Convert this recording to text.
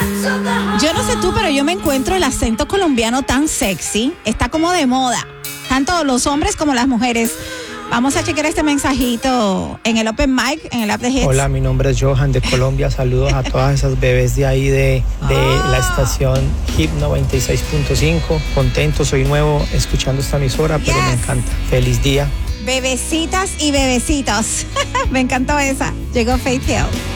Yo no sé tú, pero yo me encuentro el acento colombiano tan sexy. Está como de moda, tanto los hombres como las mujeres. Vamos a chequear este mensajito en el Open Mic, en el app de Hits. Hola, mi nombre es Johan de Colombia. Saludos a todas esas bebés de ahí de la estación Hit 96.5. Contento, soy nuevo escuchando esta emisora, pero me encanta. Feliz día. Bebecitas y bebecitos. Me encantó esa. Llegó Faith Hill.